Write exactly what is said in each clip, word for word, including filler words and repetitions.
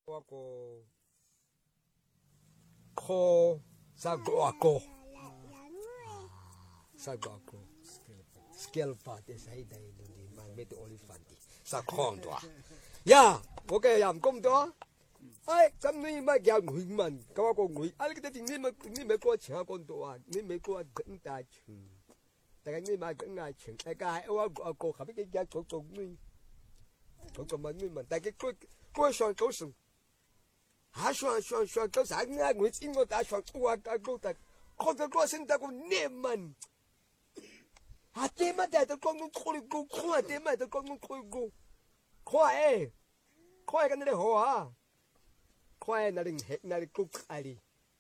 Ako ko sago ako sago ako skill part is hay đây luôn đi mà biết tụi olifanti sa con đó ya ok làm công đó ai chăm nuôi mà giao người mình có có người ai cái tiếng này mà tiếng này có chả con đó này mấy có gần ta chừngแต่cái này mà gần ngày chừng cái cái ở ở cô không biết cái cái chỗ chỗ nuôi chỗ chỗ mà nuôi mình tại cái cô cô sang chỗ sừng 아, 쉬어, 쉬어, 쉬어. 그 상나 우리 친구 다 쉬어. 우와, 가고 다. 거기서 거 쓴다고 내만. 아, 때만 대도 꽁꽁 코리고, 코아 때만 대도 꽁꽁 코리고. 코아에. 코아가 나를 호아. 코아에 나를 해, 나를 꼭 알리.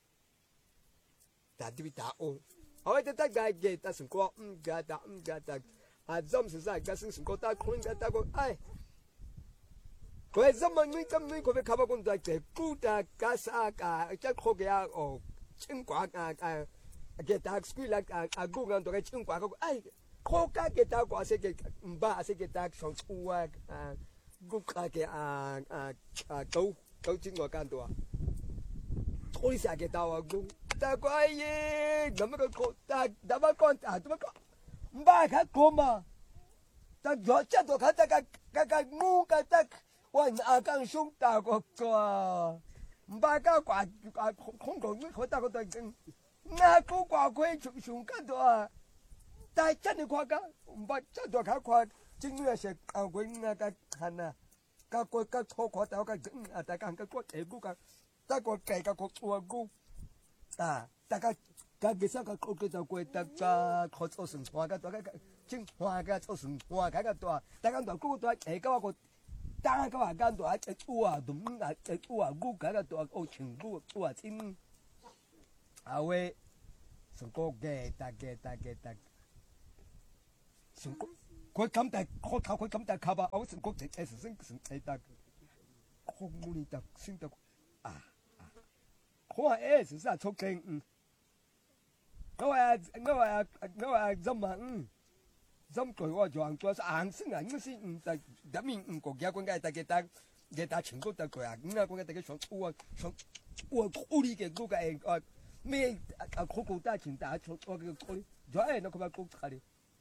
다들이 다 오. 어이, 다 가게, 다 숨고, 음, 가다, 음, 가다. 아, 좀 스사, 가슴 숨고, 다 코린 가다고, 아이. Quê dâm mà nuôi tâm nuôi có phải khám con đại để cụ ta cá sa cả chắc khó cái à ở chân quả à à cái ta squid là à à gu ngang cái chân quả có ai khó cá cái ta quả sẽ cái ba sẽ cái ta sống chua à gu cá cái à à à câu câu chân quả canตัวthôi sẽ cái tao à gu ta có ai nằm cái cô ta đã bắt con à tụi con ba cái cô mà ta gió chắc tụi ta cái cái cái ngu cái taวันอาการสุ่มตาก็ก็บ้าก็กว่าคงคงไม่ขอตาก็ตัวจริงน่ากูกว่าคุยชุ่มชุ่มกันตัวแต่ฉันนี่กว่าก็บ้าฉันตัวเขากว่าจริงเนี่ยเสกเอาคุยน่าก็หันน่ะก็คุยก็โชว์ขอแต่ก็จริงแต่การก็กว่าเอ๋กูก็แต่ก็แก่ก็กลัวกูอ่าแต่ก็ก็กิจก็คุยก็คุยแต่ก็ขอโชว์สิ่งหัวก็ตัวก็จริงหัวก็โชว์สิ่งหัวก็ตัวแต่ก็ตัวกูตัวเอ๋ก็ว่ากู当个话干多啊，这哇，都唔啊，这哇，古个个多哦，全古哇亲，啊喂，上个嘅，大嘅，大嘅，大，上个，佢咁大，佢靠佢咁大靠吧，我上個直係成成係大，空你大先得啊啊，佢話誒，是啥出勁嗯，我話我話我話怎麼嗯。dâm cười qua chọn cho sáng sinh ảnh nó xin ta đã mình có gia con gái ta cái ta cái ta chừng có ta cười à nghe con gái ta cái sống ua sống ua cố đi cái cô cái à mẹ à cố cố ta chừng ta sống ua cái cố đi rồi nó không phải cố khai đi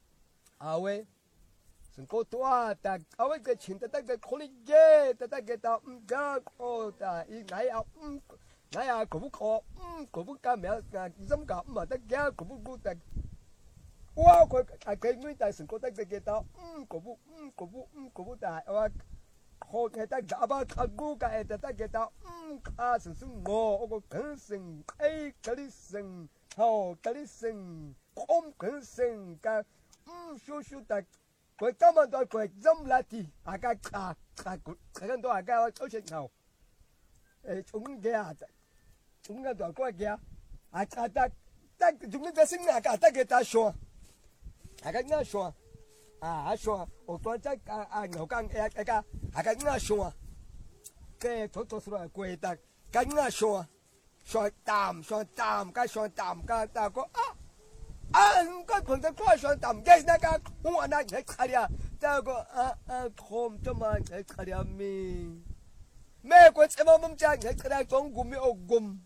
à vậy sinh cố tua ta à vậy cái chừng ta ta cái cố đi ghê ta ta cái ta um ga ô ta ý này à um này à cố bút khó um cố bút ca mẹ dâm cả mà ta ghê cố bút cố ta哇！佢係佢女大成覺得佢幾多？嗯，嗰部嗯嗰部嗯嗰部大哇！佢係得廿八卡古嘅，係得幾多？嗯，啊成成我我個梗成 A 嗰啲成，後嗰啲成，空梗成嘅，嗯少少大，佢今日對佢針拉啲，大家卡卡佢，睇緊到大家抽成後，誒重嘅啊，重嘅就嗰嘅啊，啊得得得，仲要得先啊，得嘅得上。agak ngaswa ah aswa o to ta a ngokan e ka agak ngaswa ke to to sura ko ta ka ngaswa so tam so tam ka so tam ka ta ko a an ka phun ta ko so tam ke na ka hu na ngai kharia ta ko a a khom to ma ngai kharia mi me ko che ma mum cha ngai kharia tong gum mi o gum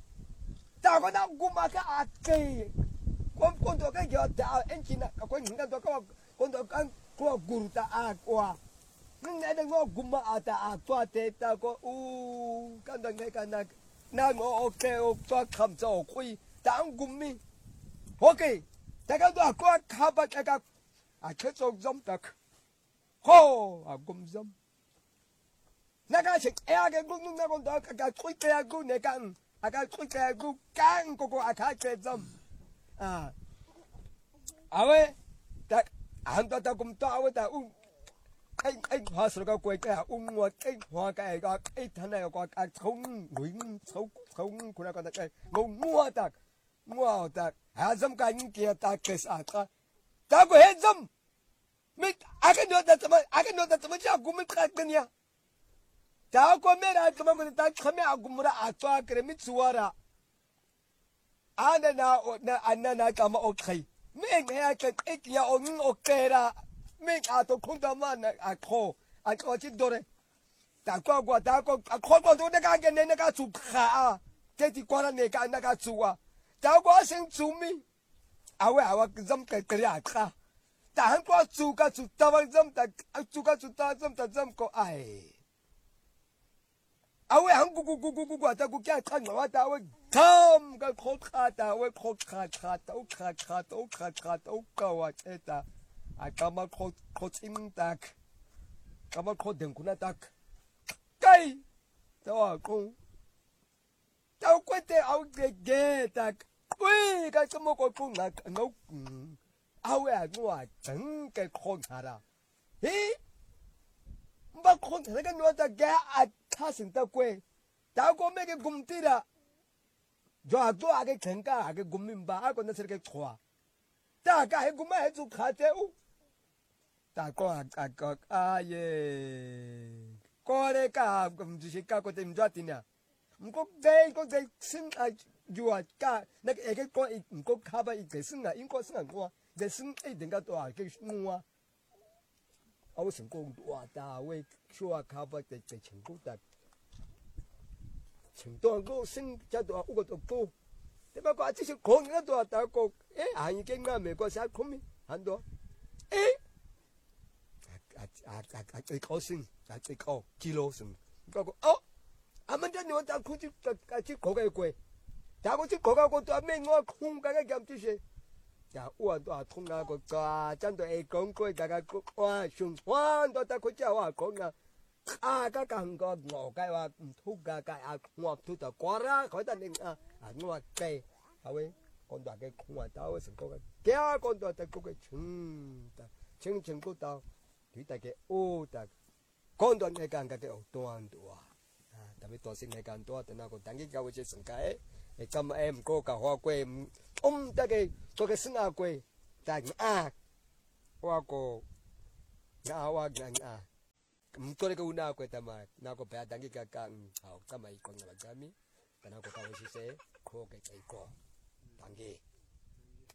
ta ko na gum ma ka a ke con con tôi cái giờ ta engine à có những cái tôi có con tôi cái có guru ta à qua nhưng này đang ngó gum mà ta à toa tê ta có u cái đó ngay cái này na ngó ok toa cầm cho khui ta ăn gum mi ok ta cái đó có khá bắt cái cái à chết cho giống ta ho à gum giống na cái chuyện e cái gum na con đó cái cái khui cái gum này cái à cái khui cái gum càng có có à cái cái giống à à vậy ta anh ta ta cũng ta vậy ta ung anh anh hoa sữa cái quay cái ung hoa cái hoa cái cái cái thằng này có cái không nguyễn xấu không của nó còn cái ngon mua ta mua ta à dâm cái kia ta cái sao ta ta có hết dâm mình à cái nữa ta mà à cái nữa ta mà chắc cũng mình khác cái nha ta có mấy cái mà mình ta không ai cũng muốn à toa cái mình suara ana na na ana na kama okay mình hay cái cái kia ông ok ra mình à tôi không tâm mà à khó à có chỉ đồ đấy 大哥我大哥啊，看过到那个人那个做卡啊，这地瓜那个那个做啊，大哥先做咪，啊喂啊我怎个个呀卡，但我做个做到我怎的啊做个做到怎的怎个哎，啊喂韩国国国国国国大哥家看我大喂，他个靠卡大喂靠卡卡都卡卡都卡卡都高啊这的，啊干嘛靠靠清大，干嘛靠电棍大。cái đó con tao quên thế áo ghê ghê ta ui cái cái mốc con là ngốc áo à ngoài chẳng cái con hả ra hí mà con thằng cái nó ta ghé à ta xin ta quên tao có mấy cái gum tì ra rồi tôi cái thằng cái cái gum mình ba con nó sẽ cái khoa ta cái gum ấy chụp khá thế u ta có à có à yeah có đấy cả cũng chỉ cả có tìm ra tin à, không có đây có đây sinh à vừa cả那个cái có không có khá vậy cái sinh à,應該sinh à qua, cái sinh ấy đừng có多cái mua, ông sinh công多大位說khá vậy cái cái成功的，成多個sinh加多五個多個，對吧？個這些可能多大個，誒，還已經啊美國才空面很多，誒。啊啊啊啊！最高升，啊最高幾多升？嗰個哦，阿蚊仔你話打空氣，打打去嗰個貴，打空氣嗰個嗰度咩我空嗰個咁啲事，呀我都係通那個㗎，真係講句大家個哇上灣都得佢真係話講啊，啊家間個鵝雞話唔通㗎雞啊，我通就過啦，佢得你啊啊我話雞，係咪？講到嘅空話打成個嘅，幾個講到得嗰個清，清清嗰度。佢大嘅哦，但講到你間嘅嘅多很多啊，啊，特別多先你間多，但係個等於教會只成解，你今日唔過教學貴唔，我唔得嘅，個嘅生涯貴，但係啊，我個啊我嘅啊，唔多你個運啊貴，但係那個俾等於嘅間，好，今日講嘅話咩？但係個教會只寫，學嘅幾個，等於。